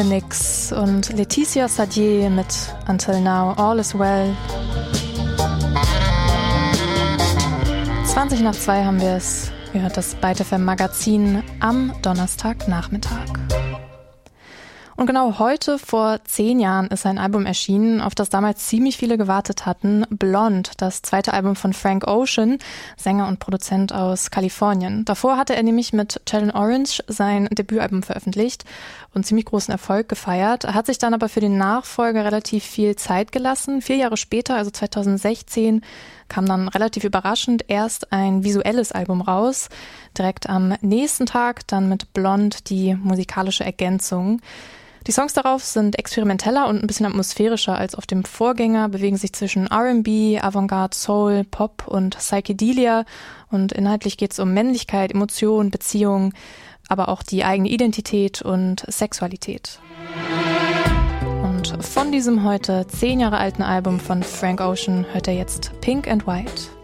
the Knicks und Laetitia Sadier mit Until Now, All is Well. 2:20 haben wir es. Ihr hört das Byte FM Magazin am Donnerstagnachmittag. Und genau heute, vor 10 Jahren, ist ein Album erschienen, auf das damals ziemlich viele gewartet hatten. Blonde, das zweite Album von Frank Ocean, Sänger und Produzent aus Kalifornien. Davor hatte er nämlich mit Channel Orange sein Debütalbum veröffentlicht und ziemlich großen Erfolg gefeiert. Er hat sich dann aber für den Nachfolger relativ viel Zeit gelassen. 4 Jahre später, also 2016, kam dann relativ überraschend erst ein visuelles Album raus. Direkt am nächsten Tag dann mit Blonde die musikalische Ergänzung. Die Songs darauf sind experimenteller und ein bisschen atmosphärischer als auf dem Vorgänger, bewegen sich zwischen R&B, Avantgarde, Soul, Pop und Psychedelia und inhaltlich geht es um Männlichkeit, Emotionen, Beziehungen, aber auch die eigene Identität und Sexualität. Und von diesem heute 10 Jahre alten Album von Frank Ocean hört er jetzt Pink and White.